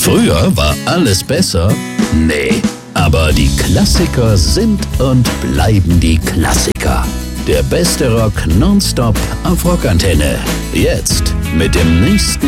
Früher war alles besser? Nee, aber die Klassiker sind und bleiben die Klassiker. Der beste Rock nonstop auf Rockantenne. Jetzt mit dem nächsten